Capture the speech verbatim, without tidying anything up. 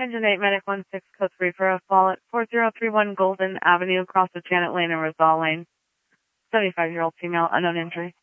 Engine eight, Medic one six, code three for a fall at four zero three one Golden Avenue, across with Janet Lane and Rosal Lane. seventy-five-year-old female, unknown injury.